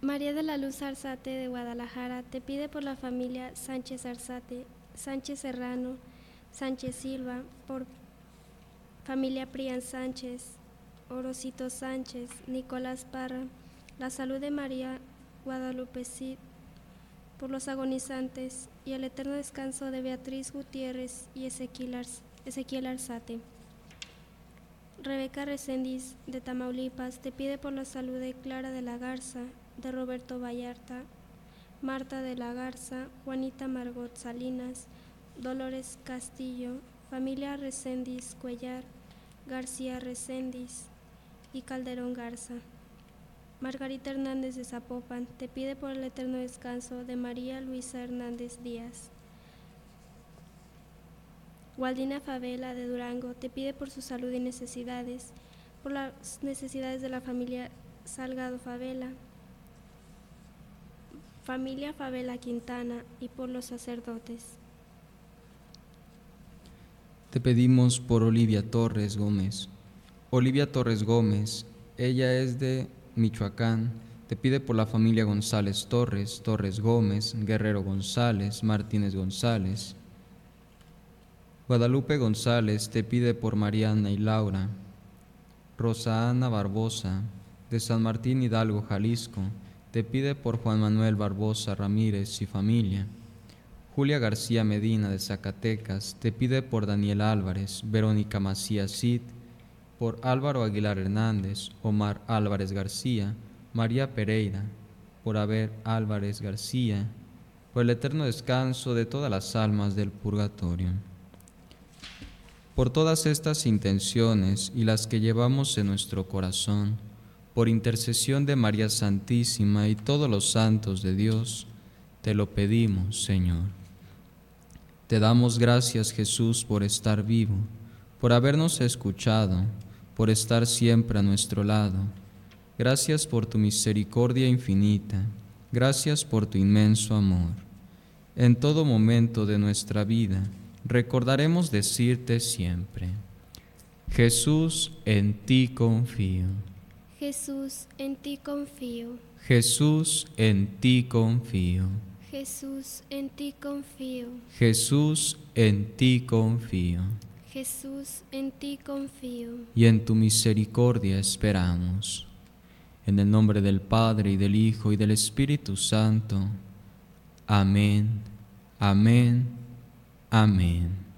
María de la Luz Arzate de Guadalajara te pide por la familia Sánchez Arzate, Sánchez Serrano, Sánchez Silva, por familia Prián Sánchez, Orosito Sánchez, Nicolás Parra, la salud de María Guadalupe Cid, por los agonizantes y el eterno descanso de Beatriz Gutiérrez y Ezequiel Arzate. Rebeca Reséndiz de Tamaulipas te pide por la salud de Clara de la Garza, de Roberto Vallarta, Marta de la Garza, Juanita Margot Salinas, Dolores Castillo, familia Reséndiz Cuellar, García Reséndiz y Calderón Garza. Margarita Hernández de Zapopan te pide por el eterno descanso de María Luisa Hernández Díaz. Waldina Favela de Durango te pide por su salud y necesidades, por las necesidades de la familia Salgado Favela, familia Favela Quintana y por los sacerdotes. Te pedimos por Olivia Torres Gómez. Olivia Torres Gómez, ella es de Michoacán, te pide por la familia González Torres, Torres Gómez, Guerrero González, Martínez González. Guadalupe González te pide por Mariana y Laura. Rosa Ana Barbosa, de San Martín Hidalgo, Jalisco, te pide por Juan Manuel Barbosa Ramírez y familia. Julia García Medina, de Zacatecas, te pide por Daniel Álvarez, Verónica Macías Cid, por Álvaro Aguilar Hernández, Omar Álvarez García, María Pereira, por Abel Álvarez García, por el eterno descanso de todas las almas del purgatorio. Por todas estas intenciones y las que llevamos en nuestro corazón, por intercesión de María Santísima y todos los santos de Dios, te lo pedimos, Señor. Te damos gracias, Jesús, por estar vivo, por habernos escuchado, por estar siempre a nuestro lado. Gracias por tu misericordia infinita, gracias por tu inmenso amor. En todo momento de nuestra vida, recordaremos decirte siempre: Jesús, en ti confío. Jesús, en ti confío. Jesús, en ti confío. Jesús, en ti confío. Jesús, en ti confío. Jesús, en ti confío. Y en tu misericordia esperamos. En el nombre del Padre, y del Hijo, y del Espíritu Santo. Amén. Amén. Amén.